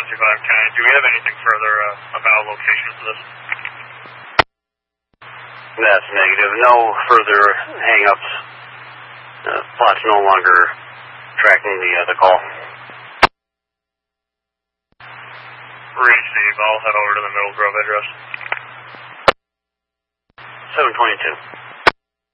725 do we have anything further about location for this? That's negative. No further hang-ups. Plot's no longer tracking the call. Receive. I'll head over to the Middle Grove address. 722.